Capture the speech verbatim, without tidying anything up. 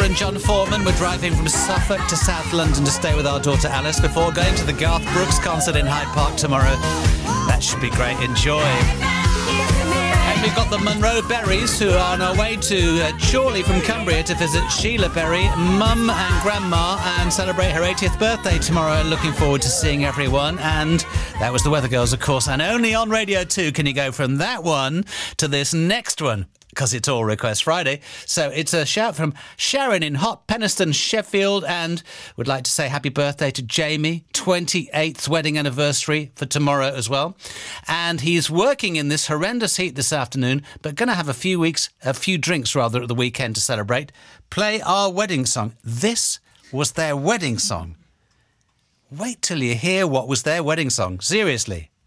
and John Foreman were driving from Suffolk to South London to stay with our daughter Alice before going to the Garth Brooks concert in Hyde Park tomorrow. That should be great. Enjoy. And we've got the Monroe Berries, who are on our way to uh, Chorley from Cumbria to visit Sheila Berry, Mum and Grandma, and celebrate her eightieth birthday tomorrow. Looking forward to seeing everyone. And that was the Weather Girls, of course. And only on Radio two can you go from that one to this next one, because it's all Request Friday. So it's a shout from Sharon in Hot Penistone, Sheffield, and would like to say happy birthday to Jamie, twenty-eighth wedding anniversary for tomorrow as well. And he's working in this horrendous heat this afternoon, but going to have a few weeks, a few drinks rather, at the weekend to celebrate. Play our wedding song. This was their wedding song. Wait till you hear what was their wedding song. Seriously.